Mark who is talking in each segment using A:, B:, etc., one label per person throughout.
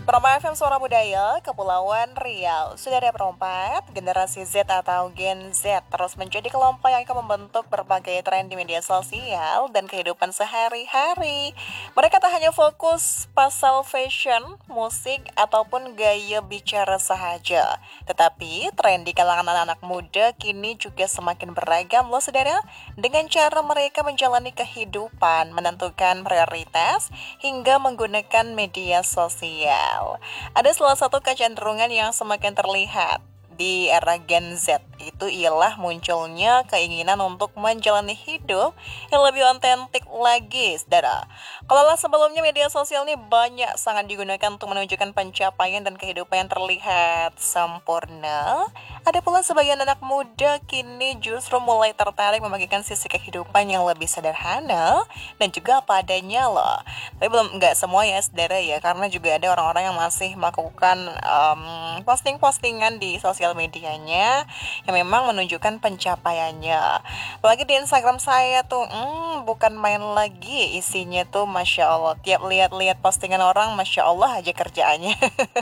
A: Bernama FM Suara Budaya, Kepulauan Riau. Sudah ada perempat, generasi Z atau Gen Z terus menjadi kelompok yang akan membentuk berbagai tren di media sosial dan kehidupan sehari-hari. Mereka tak hanya fokus pasal fashion, musik, ataupun gaya bicara sahaja. Tetapi tren di kalangan anak-anak muda kini juga semakin beragam loh saudara. Dengan cara mereka menjalani kehidupan, menentukan prioritas, hingga menggunakan media sosial. Ada salah satu kecenderungan yang semakin terlihat di era Gen Z, itu ialah munculnya keinginan untuk menjalani hidup yang lebih otentik lagi, saudara. Kalau sebelumnya media sosial ini banyak sangat digunakan untuk menunjukkan pencapaian dan kehidupan yang terlihat sempurna, ada pula sebagian anak muda kini justru mulai tertarik membagikan sisi kehidupan yang lebih sederhana dan juga apa adanya loh. Tapi nggak semua ya, saudara ya, karena juga ada orang-orang yang masih melakukan posting-postingan di sosial medianya yang memang menunjukkan pencapaiannya. Apalagi di Instagram saya tuh, bukan main lagi isinya tuh, Masya Allah. Tiap lihat-lihat postingan orang, Masya Allah aja kerjaannya.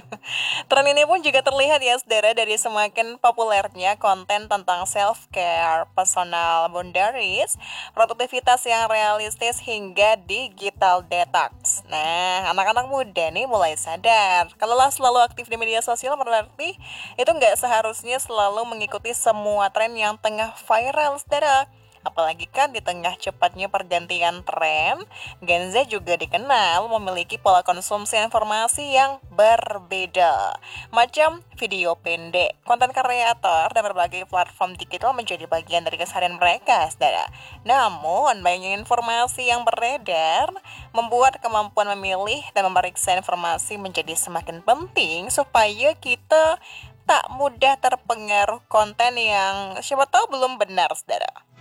A: Tren ini pun juga terlihat ya, saudara, dari semakin populernya konten tentang self-care, personal boundaries, produktivitas yang realistis, hingga digital detox. Nah, anak-anak muda nih mulai sadar kalau selalu aktif di media sosial berarti itu nggak seharusnya selalu mengikuti semua tren yang tengah viral, saudara. Apalagi kan di tengah cepatnya pergantian tren, Gen Z juga dikenal memiliki pola konsumsi informasi yang berbeda. Macam video pendek, konten kreator, dan berbagai platform digital menjadi bagian dari keseharian mereka, saudara. Namun, banyaknya informasi yang beredar membuat kemampuan memilih dan memeriksa informasi menjadi semakin penting supaya kita tak mudah terpengaruh konten yang siapa tahu belum benar, saudara.